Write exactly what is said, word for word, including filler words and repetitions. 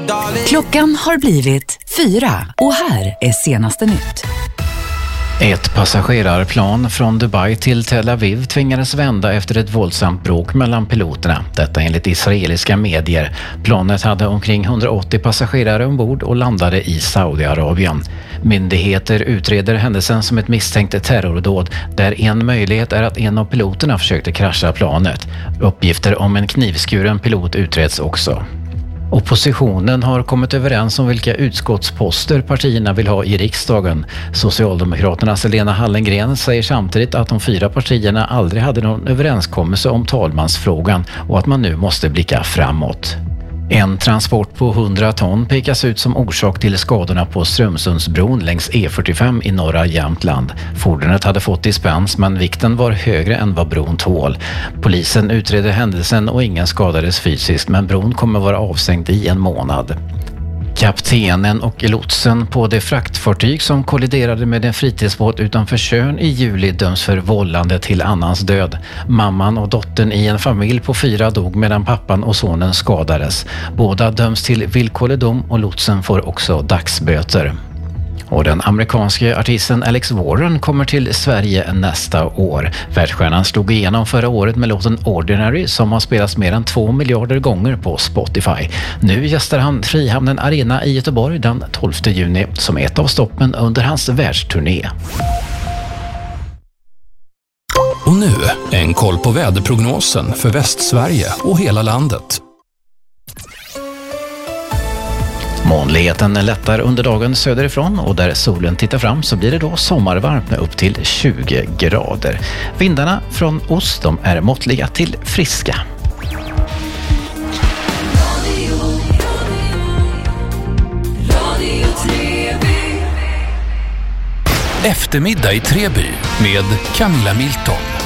Klockan har blivit fyra och här är senaste nytt. Ett passagerarplan från Dubai till Tel Aviv tvingades vända efter ett våldsamt bråk mellan piloterna. Detta enligt israeliska medier. Planet hade omkring hundraåttio passagerare ombord och landade i Saudiarabien. Myndigheter utreder händelsen som ett misstänkt terrordåd där en möjlighet är att en av piloterna försökte krascha planet. Uppgifter om en knivskuren pilot utreds också. Oppositionen har kommit överens om vilka utskottsposter partierna vill ha i riksdagen. Socialdemokraternas Lena Hallengren säger samtidigt att de fyra partierna aldrig hade någon överenskommelse om talmansfrågan och att man nu måste blicka framåt. En transport på hundra ton pekas ut som orsak till skadorna på Strömsundsbron längs E fyrtiofem i norra Jämtland. Fordonet hade fått dispens men vikten var högre än vad bron tål. Polisen utreder händelsen och ingen skadades fysiskt men bron kommer vara avstängd i en månad. Kaptenen och lotsen på det fraktfartyg som kolliderade med en fritidsbåt utanför Tjörn i juli döms för vållande till annans död. Mamman och dottern i en familj på fyra dog medan pappan och sonen skadades. Båda döms till villkorlig dom och lotsen får också dagsböter. Och den amerikanske artisten Alex Warren kommer till Sverige nästa år. Världsstjärnan slog igenom förra året med låten Ordinary som har spelats mer än två miljarder gånger på Spotify. Nu gästar han Frihamnen Arena i Göteborg den tolfte juni som ett av stoppen under hans världsturné. Och nu en koll på väderprognosen för Västsverige och hela landet. Molnigheten lättar under dagen söderifrån och där solen tittar fram så blir det då sommarvarmt med upp till tjugo grader. Vindarna från ost de är måttliga till friska. Eftermiddag i Treby med Camilla Milton.